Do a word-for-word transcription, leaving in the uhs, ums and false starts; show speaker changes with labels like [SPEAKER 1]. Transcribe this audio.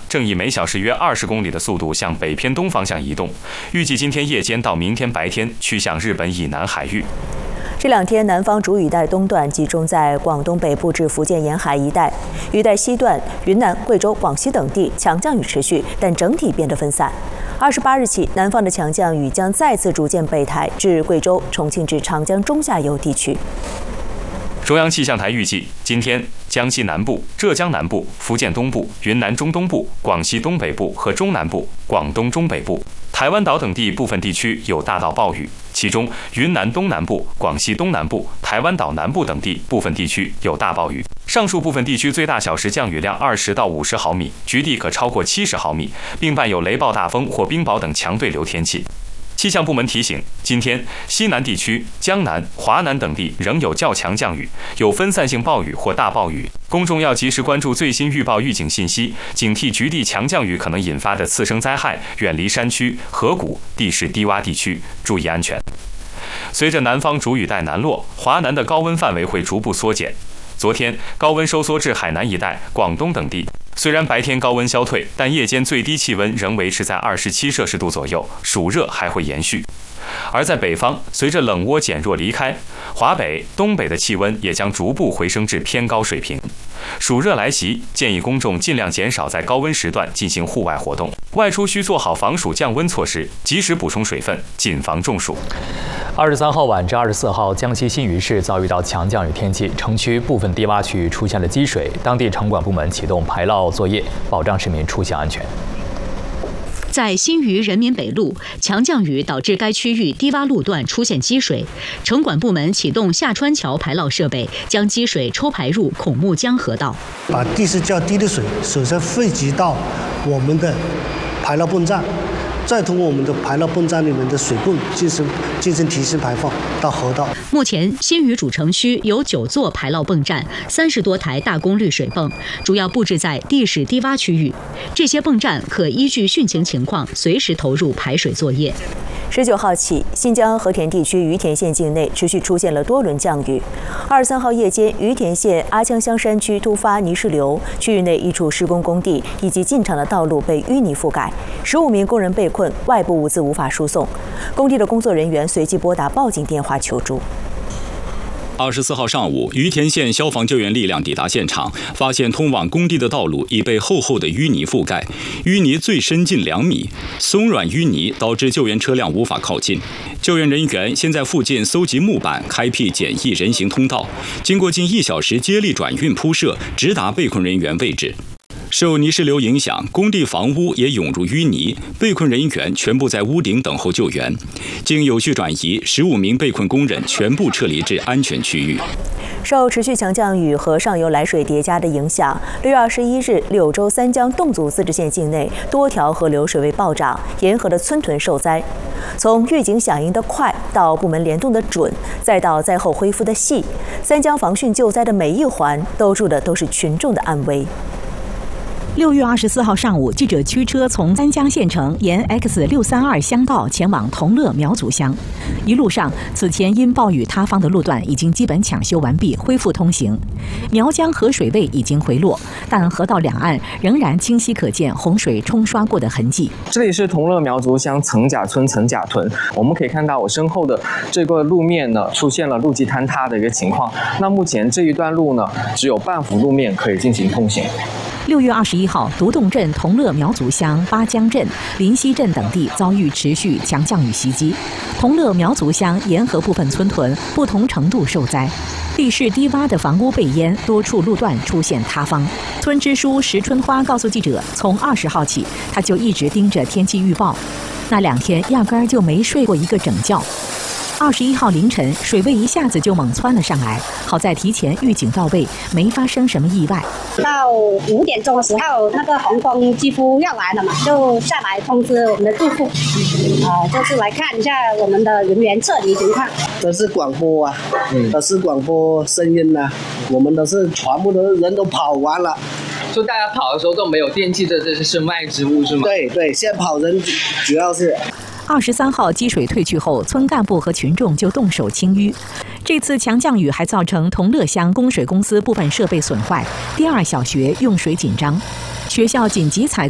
[SPEAKER 1] 正以每小时约二十公里的速度向北偏东方向移动，预计今天夜间到明天白天趋向日本以南海域。
[SPEAKER 2] 这两天，南方主雨带东段集中在广东北部至福建沿海一带，雨带西段云南、贵州、广西等地强降雨持续，但整体变得分散。二十八日起，南方的强降雨将再次逐渐北抬至贵州、重庆至长江中下游地区。
[SPEAKER 1] 中央气象台预计，今天江西南部、浙江南部、福建东部、云南中东部、广西东北部和中南部、广东中北部、台湾岛等地部分地区有大到暴雨，其中云南东南部、广西东南部、台湾岛南部等地部分地区有大暴雨。上述部分地区最大小时降雨量二十到五十毫米，局地可超过七十毫米，并伴有雷暴大风或冰雹等强对流天气。气象部门提醒，今天西南地区、江南、华南等地仍有较强降雨，有分散性暴雨或大暴雨，公众要及时关注最新预报预警信息，警惕局地强降雨可能引发的次生灾害，远离山区、河谷、地势低洼地区，注意安全。随着南方主雨带南落，华南的高温范围会逐步缩减。昨天高温收缩至海南一带、广东等地。虽然白天高温消退，但夜间最低气温仍维持在二十七摄氏度左右，暑热还会延续。而在北方，随着冷涡减弱离开，华北、东北的气温也将逐步回升至偏高水平。暑热来袭，建议公众尽量减少在高温时段进行户外活动，外出需做好防暑降温措施，及时补充水分，谨防中暑。
[SPEAKER 3] 二十三号晚至二十四号，江西新余市遭遇到强降雨天气，城区部分低洼区域出现了积水，当地城管部门启动排涝作业，保障市民出行安全。
[SPEAKER 4] 在新余人民北路，强降雨导致该区域低洼路段出现积水，城管部门启动下穿桥排涝设备，将积水抽排入孔目江河道。
[SPEAKER 5] 把地势较低的水首先汇集到我们的排涝泵站，再通过我们的排涝泵站里面的水泵进行进行提示排放到河道。
[SPEAKER 4] 目前，新余主城区有九座排涝泵站，三十多台大功率水泵，主要布置在地势低洼区域。这些泵站可依据汛情情况随时投入排水作业。
[SPEAKER 2] 十九号起，新疆和田地区于田县境内持续出现了多轮降雨。二十三号夜间，于田县阿江乡山区突发泥石流，区域内一处施工工地以及进场的道路被淤泥覆盖，十五名工人被困，外部物资无法输送。工地的工作人员随即拨打报警电话求助。
[SPEAKER 6] 二十四号上午，于田县消防救援力量抵达现场，发现通往工地的道路已被厚厚的淤泥覆盖，淤泥最深近两米，松软淤泥导致救援车辆无法靠近。救援人员先在附近搜集木板，开辟简易人行通道，经过近一小时接力转运铺设，直达被困人员位置。受泥石流影响，工地房屋也涌入淤泥，被困人员全部在屋顶等候救援。经有序转移，十五名被困工人全部撤离至安全区域。
[SPEAKER 2] 受持续强降雨和上游来水叠加的影响，六月二十一日，柳州三江侗族自治县境内多条河流水位暴涨，沿河的村屯受灾。从预警响应的快，到部门联动的准，再到灾后恢复的细，三江防汛救灾的每一环，兜住的都是群众的安危。
[SPEAKER 7] 六月二十四号上午，记者驱车从三江县城沿 X 六三二乡道前往同乐苗族乡。一路上，此前因暴雨塌方的路段已经基本抢修完毕，恢复通行。苗江河水位已经回落，但河道两岸仍然清晰可见洪水冲刷过的痕迹。
[SPEAKER 8] 这里是同乐苗族乡曾甲村曾甲屯，我们可以看到我身后的这个路面呢，出现了路基坍塌的一个情况。那目前这一段路呢，只有半幅路面可以进行通行。
[SPEAKER 7] 六月二十一号，独洞镇、同乐苗族乡、巴江镇、林溪镇等地遭遇持续强降雨袭击，同乐苗族乡沿河部分村屯不同程度受灾，地势低洼的房屋被淹，多处路段出现塌方。村支书石春花告诉记者，从二十号起，他就一直盯着天气预报，那两天压根儿就没睡过一个整觉。二十一号凌晨，水位一下子就猛窜了上来，好在提前预警到位，没发生什么意外。
[SPEAKER 9] 到五点钟的时候，那个洪峰几乎要来了嘛，就下来通知我们的住户，啊、呃，就是来看一下我们的人员撤离情况。
[SPEAKER 5] 都是广播啊，嗯，都是广播声音呐、啊，我们都是全部的人都跑完了。
[SPEAKER 10] 就大家跑的时候都没有惦记着这是身外之物是吗？
[SPEAKER 5] 对对，先跑人主要是。
[SPEAKER 7] 二十三号积水退去后，村干部和群众就动手清淤。这次强降雨还造成同乐乡供水公司部分设备损坏，第二小学用水紧张，学校紧急采